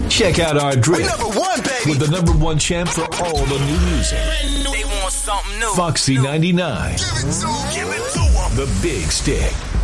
Check out our drip. Number one, baby. With the number one champ for all the new music. They want something new. Foxy 99. Give it to them. The Big Stick.